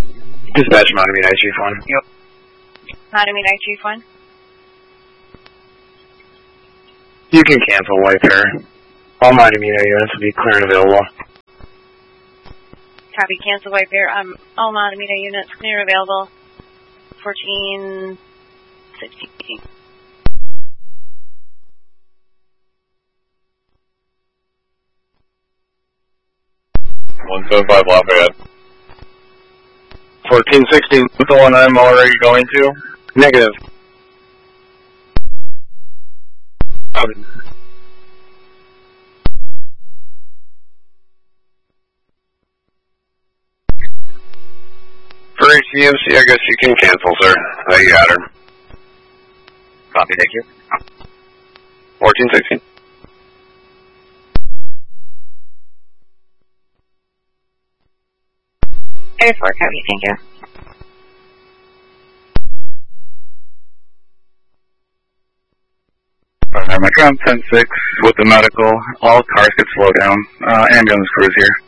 Dispatch Matamidi Chief 1. Yep. Matamidi Chief 1. You can cancel White Bear. All Matamidi units will be clear and available. Copy, cancel White Bear. All Matamidi units clear and available. 1416. 175 Lafayette. 1416 is the one I'm already going to. Negative. For HCMC, I guess you can cancel, sir. You got her. Copy, thank you. 1416. Air 4, copy, thank you. Metro 10-6 with the medical. All cars could slow down. Ambulance crews here.